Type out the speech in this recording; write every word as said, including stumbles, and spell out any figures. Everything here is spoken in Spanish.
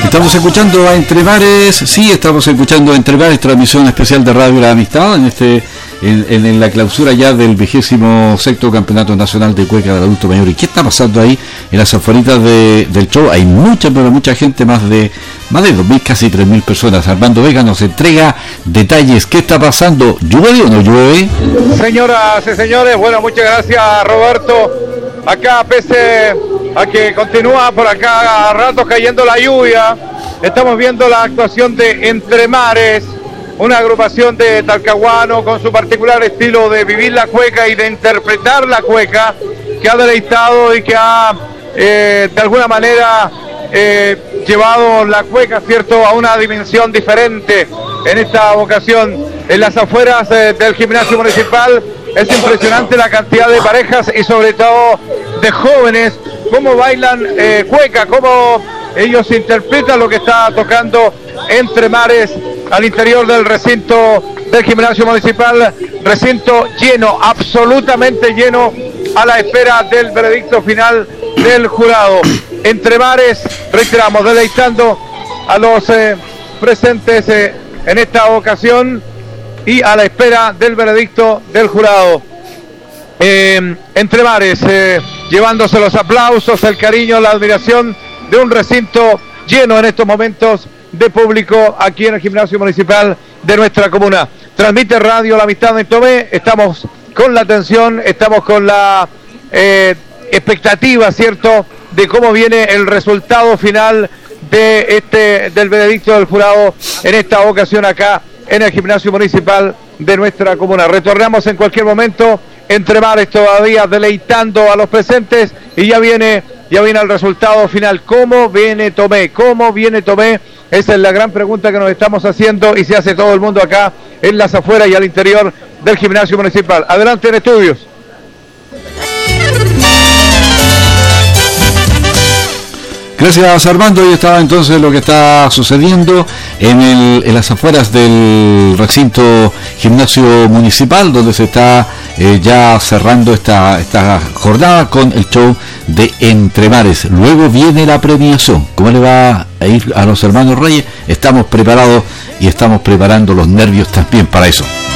Estamos escuchando a Entre Mares, sí, estamos escuchando a Entre Mares, transmisión especial de Radio La Amistad, en este en, en, en la clausura ya del vigésimo sexto Campeonato Nacional de Cueca del Adulto Mayor. ¿Y qué está pasando ahí en las afueritas de, del show? Hay mucha, pero mucha gente, más de más de dos mil, casi tres mil personas. Armando Vega nos entrega detalles. ¿Qué está pasando? ¿Llueve o no llueve? Señoras y señores, bueno, muchas gracias, Roberto. Acá, pese a que continúa por acá a ratos cayendo la lluvia, estamos viendo la actuación de Entre Mares, una agrupación de Talcahuano con su particular estilo de vivir la cueca y de interpretar la cueca, que ha deleitado y que ha eh, de alguna manera eh, llevado la cueca, cierto, a una dimensión diferente en esta ocasión. En las afueras eh, del gimnasio municipal es impresionante la cantidad de parejas y sobre todo de jóvenes, cómo bailan eh, cueca, cómo ellos interpretan lo que está tocando Entre Mares al interior del recinto del gimnasio municipal, recinto lleno, absolutamente lleno, a la espera del veredicto final del jurado. Entre Mares, reiteramos, deleitando a los eh, presentes eh, en esta ocasión y a la espera del veredicto del jurado. Eh, Entre Mares, eh, llevándose los aplausos, el cariño, la admiración de un recinto lleno en estos momentos de público aquí en el gimnasio municipal de nuestra comuna. Transmite Radio La Amistad en Tomé, estamos con la atención, estamos con la eh, expectativa, ¿cierto?, de cómo viene el resultado final de este del veredicto del jurado en esta ocasión acá en el gimnasio municipal de nuestra comuna. Retornamos en cualquier momento. Entre Mares todavía deleitando a los presentes y ya viene ya viene el resultado final. ¿Cómo viene Tomé? ¿Cómo viene Tomé? Esa es la gran pregunta que nos estamos haciendo y se hace todo el mundo acá en las afueras y al interior del gimnasio municipal. Adelante en estudios. Gracias, Armando. Y estaba entonces lo que está sucediendo en, el, en las afueras del recinto gimnasio municipal, donde se está eh, ya cerrando esta, esta jornada con el show de Entre Mares. Luego viene la premiación. ¿Cómo le va a ir a los hermanos Reyes? Estamos preparados y estamos preparando los nervios también para eso.